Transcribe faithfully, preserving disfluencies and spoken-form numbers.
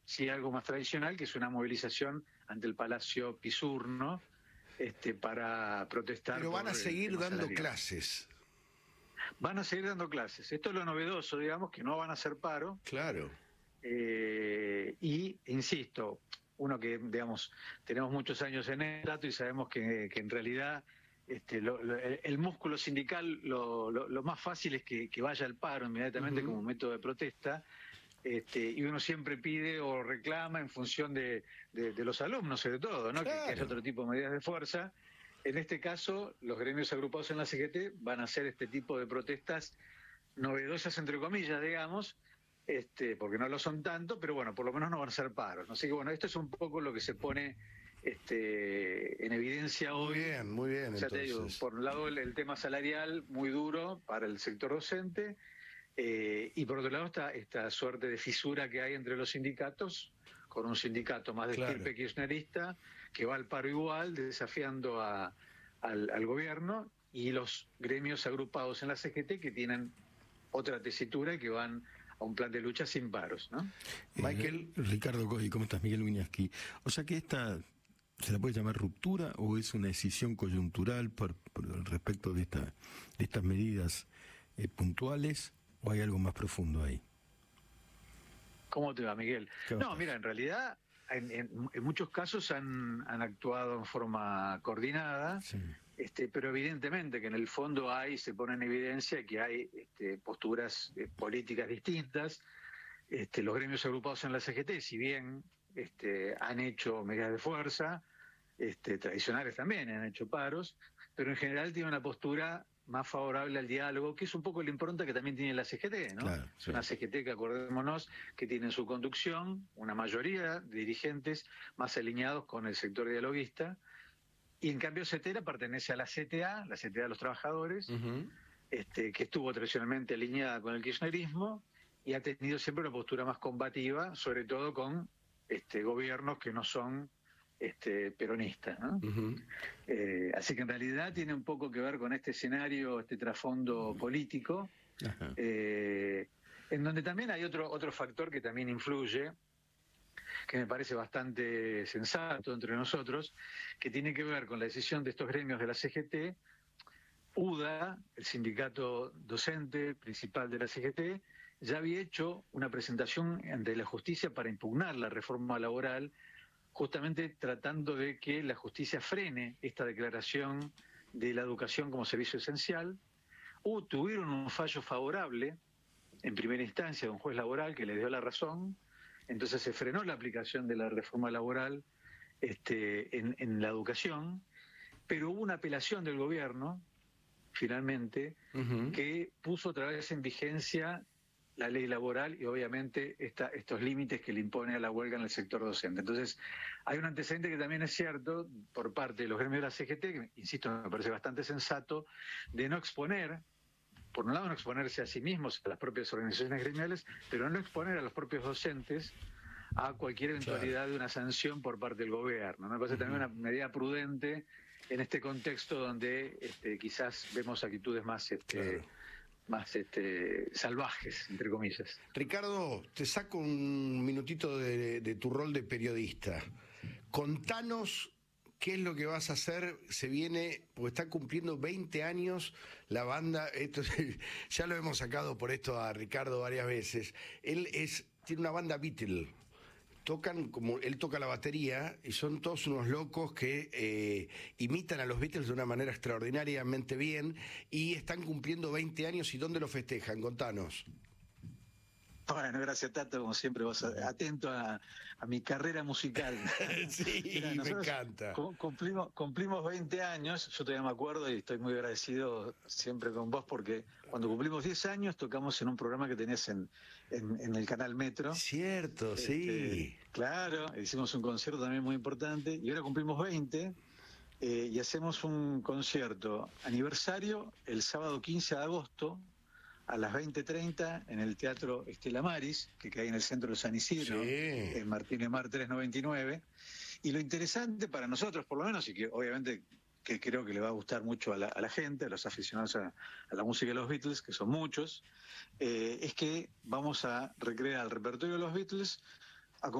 sí algo más tradicional, que es una movilización ante el Palacio Pisurno, este, para protestar. Pero van a seguir dando salarial. clases. Van a seguir dando clases. Esto es lo novedoso, digamos, que no van a hacer paro. Claro. Eh, y, insisto, uno que, digamos, tenemos muchos años en el trato y sabemos que, que en realidad este, lo, lo, el músculo sindical lo, lo, lo más fácil es que, que vaya al paro inmediatamente uh-huh. como método de protesta. Este, y uno siempre pide o reclama en función de, de, de los alumnos, sobre todo, ¿no? Claro. Que, que es otro tipo de medidas de fuerza. En este caso, los gremios agrupados en la C G T van a hacer este tipo de protestas novedosas, entre comillas, digamos, este, porque no lo son tanto, pero bueno, por lo menos no van a ser paros. Así que bueno, esto es un poco lo que se pone este, en evidencia hoy. Muy bien, muy bien. Ya te digo, por un lado el, el tema salarial muy duro para el sector docente, eh, y por otro lado esta, esta suerte de fisura que hay entre los sindicatos, con un sindicato más de claro. estirpe kirchnerista, que va al paro igual, desafiando a, al, al gobierno, y los gremios agrupados en la C G T que tienen otra tesitura y que van a un plan de lucha sin paros, ¿no? Michael. Eh, Ricardo Coy, ¿cómo estás? Miguel Wiñaski. O sea que esta, ¿se la puede llamar ruptura o es una decisión coyuntural por, por respecto de, esta, de estas medidas eh, puntuales, o hay algo más profundo ahí? ¿Cómo te va, Miguel? No, mira, en realidad en, en, en muchos casos han, han actuado en forma coordinada, sí. este, pero evidentemente que en el fondo hay, se pone en evidencia que hay este, posturas eh, políticas distintas. Este, los gremios agrupados en la C G T, si bien este, han hecho medidas de fuerza, este, tradicionales también han hecho paros, pero en general tienen una postura más favorable al diálogo, que es un poco la impronta que también tiene la C G T, ¿no? Claro, es sí. una C G T que, acordémonos, que tiene en su conducción una mayoría de dirigentes más alineados con el sector dialoguista, y en cambio CETERA pertenece a la C T A, la C T A de los trabajadores, uh-huh. este, que estuvo tradicionalmente alineada con el kirchnerismo, y ha tenido siempre una postura más combativa, sobre todo con este, gobiernos que no son este peronista, ¿no? Uh-huh. Eh, así que en realidad tiene un poco que ver con este escenario, este trasfondo uh-huh. político, uh-huh. eh, en donde también hay otro otro factor que también influye, que me parece bastante sensato entre nosotros, que tiene que ver con la decisión de estos gremios de la C G T. U D A, el sindicato docente principal de la C G T, ya había hecho una presentación ante la justicia para impugnar la reforma laboral, justamente tratando de que la justicia frene esta declaración de la educación como servicio esencial. Uh, tuvieron un fallo favorable en primera instancia de un juez laboral que les dio la razón, entonces se frenó la aplicación de la reforma laboral este, en, en la educación, pero hubo una apelación del gobierno, finalmente, uh-huh. que puso otra vez en vigencia la ley laboral y obviamente esta, estos límites que le impone a la huelga en el sector docente. Entonces, hay un antecedente que también es cierto por parte de los gremios de la C G T, que, insisto, me parece bastante sensato, de no exponer, por un lado no exponerse a sí mismos, a las propias organizaciones gremiales, pero no exponer a los propios docentes a cualquier eventualidad claro. de una sanción por parte del gobierno. Me parece uh-huh. también una medida prudente en este contexto donde este, quizás vemos actitudes más... Este, claro. más este, salvajes, entre comillas. Ricardo, te saco un minutito de, de tu rol de periodista. Contanos qué es lo que vas a hacer. Se viene, porque está cumpliendo veinte años la banda. Esto, ya lo hemos sacado por esto a Ricardo varias veces. Él es tiene una banda Beatle. Tocan como él toca la batería y son todos unos locos que eh, imitan a los Beatles de una manera extraordinariamente bien y están cumpliendo veinte años. ¿Y dónde lo festejan? Contanos. Bueno, gracias Tato, como siempre vos atento a, a mi carrera musical. Sí, Mirá, me encanta. Cumplimos, cumplimos veinte años, yo todavía me acuerdo y estoy muy agradecido siempre con vos porque cuando cumplimos diez años tocamos en un programa que tenías en, en, en el canal Metro. Cierto, este, sí. Claro, hicimos un concierto también muy importante y ahora cumplimos veinte eh, y hacemos un concierto aniversario el sábado quince de agosto a las veinte treinta en el Teatro Estela Maris, que cae en el centro de San Isidro, sí. en Martínez Mar trescientos noventa y nueve. Y lo interesante para nosotros, por lo menos, y que obviamente que creo que le va a gustar mucho a la, a la gente, a los aficionados a, a la música de los Beatles, que son muchos, eh, es que vamos a recrear el repertorio de los Beatles